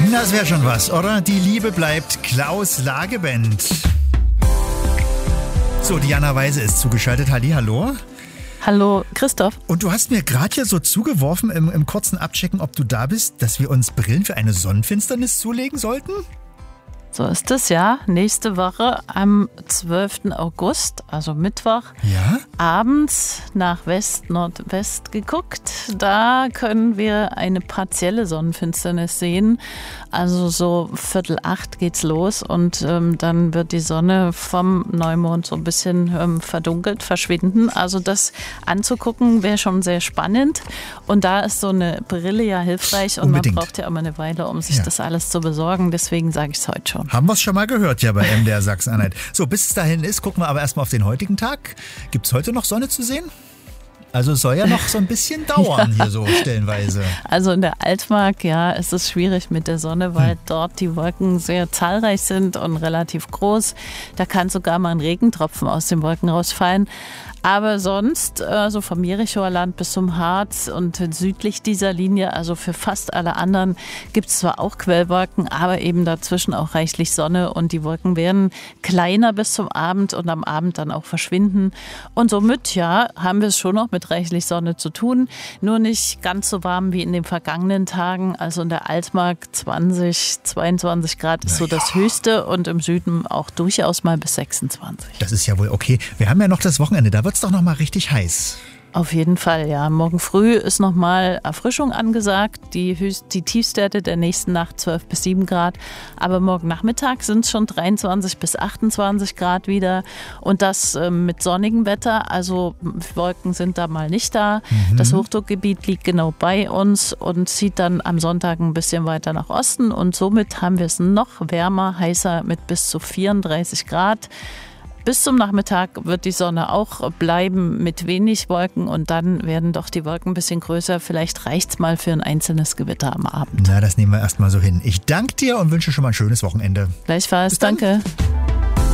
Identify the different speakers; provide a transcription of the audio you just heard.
Speaker 1: Das wäre schon was, oder? Die Liebe bleibt. Klaus Lageband. So, Diana Weise ist zugeschaltet. Hallo.
Speaker 2: Hallo, Christoph.
Speaker 1: Und du hast mir gerade hier so zugeworfen im kurzen Abchecken, ob du da bist, dass wir uns Brillen für eine Sonnenfinsternis zulegen sollten?
Speaker 2: So ist es, ja. Nächste Woche am 12. August, also Mittwoch,
Speaker 1: ja?
Speaker 2: Abends nach West-Nordwest geguckt. Da können wir eine partielle Sonnenfinsternis sehen. Also so 7:45 geht's los und dann wird die Sonne vom Neumond so ein bisschen verdunkelt, verschwinden. Also das anzugucken wäre schon sehr spannend. Und da ist so eine Brille ja hilfreich und
Speaker 1: Unbedingt.
Speaker 2: Man braucht ja immer eine Weile, um sich das alles zu besorgen. Deswegen sage ich es heute schon.
Speaker 1: Haben wir es schon mal gehört, ja, bei MDR Sachsen-Anhalt. So, bis es dahin ist, gucken wir aber erstmal auf den heutigen Tag. Gibt es heute noch Sonne zu sehen? Also es soll ja noch so ein bisschen dauern hier so stellenweise.
Speaker 2: Also in der Altmark, ja, ist es schwierig mit der Sonne, weil dort die Wolken sehr zahlreich sind und relativ groß. Da kann sogar mal ein Regentropfen aus den Wolken rausfallen. Aber sonst, also vom Jerichoer Land bis zum Harz und südlich dieser Linie, also für fast alle anderen, gibt es zwar auch Quellwolken, aber eben dazwischen auch reichlich Sonne und die Wolken werden kleiner bis zum Abend und am Abend dann auch verschwinden. Und somit, ja, haben wir es schon noch mit reichlich Sonne zu tun, nur nicht ganz so warm wie in den vergangenen Tagen. Also in der Altmark 20, 22 Grad ist so das Höchste und im Süden auch durchaus mal bis 26.
Speaker 1: Das ist ja wohl okay. Wir haben ja noch das Wochenende, da wird es doch noch mal richtig heiß.
Speaker 2: Auf jeden Fall, ja. Morgen früh ist nochmal Erfrischung angesagt. Die Tiefstwerte der nächsten Nacht 12 bis 7 Grad. Aber morgen Nachmittag sind es schon 23 bis 28 Grad wieder. Und das mit sonnigem Wetter. Also Wolken sind da mal nicht da. Das Hochdruckgebiet liegt genau bei uns und zieht dann am Sonntag ein bisschen weiter nach Osten. Und somit haben wir es noch wärmer, heißer mit bis zu 34 Grad. Bis zum Nachmittag wird die Sonne auch bleiben mit wenig Wolken und dann werden doch die Wolken ein bisschen größer. Vielleicht reicht es mal für ein einzelnes Gewitter am Abend.
Speaker 1: Na, das nehmen wir erstmal so hin. Ich danke dir und wünsche schon mal ein schönes Wochenende.
Speaker 2: Gleichfalls, danke.